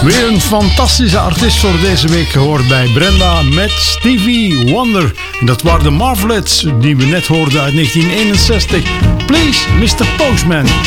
Weer een fantastische artiest voor deze week gehoord bij Brenda met Stevie Wonder. En dat waren de Marvelettes die we net hoorden uit 1961. Please, Mr. Postman.